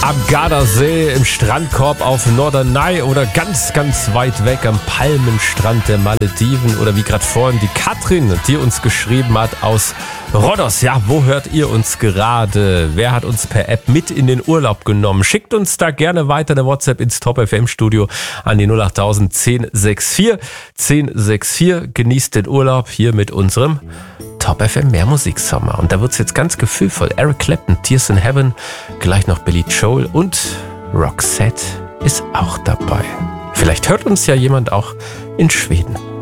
Am Gardasee, im Strandkorb auf Norderney oder ganz, ganz weit weg am Palmenstrand der Malediven oder wie gerade vorhin die Katrin, die uns geschrieben hat aus Rhodos. Ja, wo hört ihr uns gerade? Wer hat uns per App mit in den Urlaub genommen? Schickt uns da gerne weiter eine WhatsApp ins Top FM Studio an die 08000 1064 1064. Genießt den Urlaub hier mit unserem Top FM Mehr Musik Sommer. Und da wird's jetzt ganz gefühlvoll. Eric Clapton, Tears in Heaven, gleich noch Billy Joel und Roxette ist auch dabei. Vielleicht hört uns ja jemand auch in Schweden.